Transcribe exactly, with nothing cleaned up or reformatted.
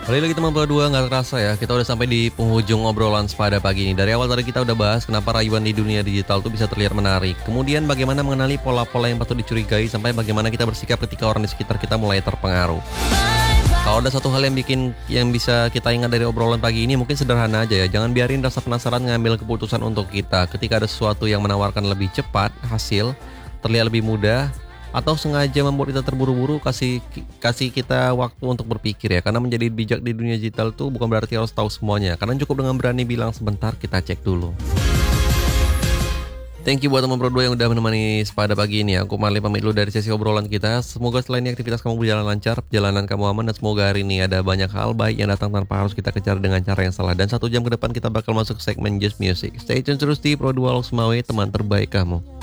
Kembali lagi teman berdua, nggak terasa ya, kita udah sampai di penghujung obrolan Sepada pagi ini. Dari awal tadi kita udah bahas kenapa rayuan di dunia digital tuh bisa terlihat menarik. Kemudian bagaimana mengenali pola-pola yang patut dicurigai, sampai bagaimana kita bersikap ketika orang di sekitar kita mulai terpengaruh. Kalau ada satu hal yang bikin yang bisa kita ingat dari obrolan pagi ini, mungkin sederhana aja ya. Jangan biarin rasa penasaran ngambil keputusan untuk kita. Ketika ada sesuatu yang menawarkan lebih cepat hasil, terlihat lebih mudah, atau sengaja membuat kita terburu-buru, kasih kasih kita waktu untuk berpikir ya. Karena menjadi bijak di dunia digital tuh bukan berarti harus tahu semuanya. Karena cukup dengan berani bilang sebentar, kita cek dulu. Thank you buat teman berdua yang udah menemani Sepada pagi ini. Aku Marley pamit dulu dari sesi obrolan kita. Semoga setelah ini aktivitas kamu berjalan lancar, perjalanan kamu aman, dan semoga hari ini ada banyak hal baik yang datang tanpa harus kita kejar dengan cara yang salah. Dan satu jam ke depan kita bakal masuk segmen Just Music. Stay tune terus di Pro dua Loksmawe, teman terbaik kamu.